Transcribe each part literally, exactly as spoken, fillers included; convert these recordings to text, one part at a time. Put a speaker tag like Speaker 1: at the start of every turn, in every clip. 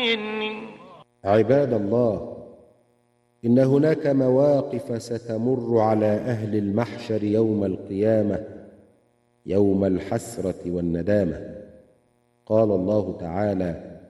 Speaker 1: عباد الله، إن هناك مواقف ستمر على أهل المحشر يوم القيامة، يوم الحسرة والندامة. قال الله تعالى: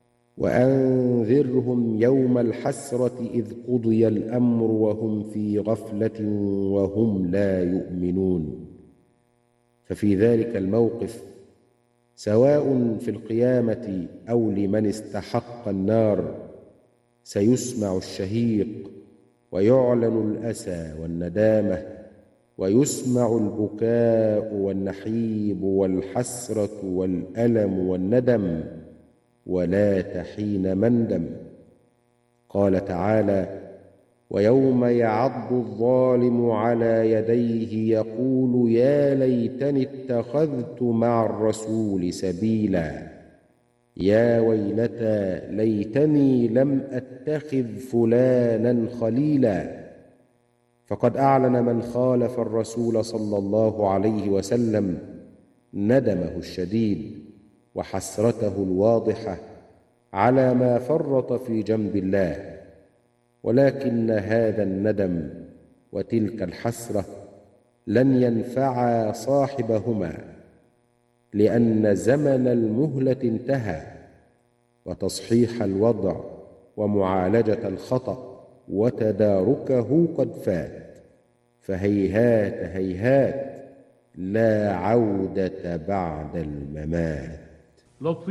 Speaker 1: وأنذرهم يوم الحسرة إذ قضي الأمر وهم في غفلة وهم لا يؤمنون. ففي ذلك الموقف، سواء في القيامة أو لمن استحق النار، سيسمع الشهيق ويعلن الأسى والندامة، ويسمع البكاء والنحيب والحسرة والألم والندم، ولا تحين مندم. قال تعالى: ويوم يعض الظالم على يديه يقول يا ليتني اتخذت مع الرسول سبيلا، يا ويلتى ليتني لم أتخذ فلانا خليلا. فقد أعلن من خالف الرسول صلى الله عليه وسلم ندمه الشديد وحسرته الواضحة على ما فرط في جنب الله. ولكن هذا الندم وتلك الحسرة لن ينفعا صاحبهما، لأن زمن المهلة انتهى، وتصحيح الوضع ومعالجة الخطأ وتداركه قد فات. فهيهات هيهات لا عودة بعد الممات.